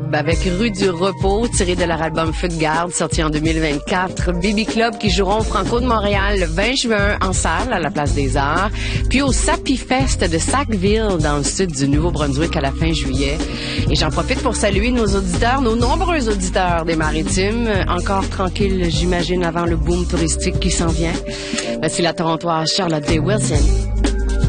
Club avec Rue du Repos, tiré de leur album Feu de garde, sorti en 2024. Baby Club qui joueront au Franco de Montréal le 20 juin en salle à la Place des Arts, puis au Sapi Fest de Sackville dans le sud du Nouveau-Brunswick à la fin juillet. Et j'en profite pour saluer nos auditeurs, nos nombreux auditeurs des Maritimes, encore tranquilles, j'imagine, avant le boom touristique qui s'en vient. Voici la Torontoise Charlotte Day Wilson.